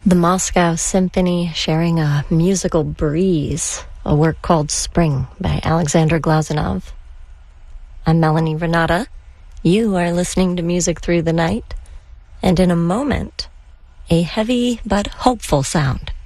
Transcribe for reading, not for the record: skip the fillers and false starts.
The Moscow Symphony sharing a musical breeze, a work called Spring by Alexander Glazunov. I'm Melanie Renata. You are listening to Music Through the Night, and in a moment, a heavy but hopeful sound.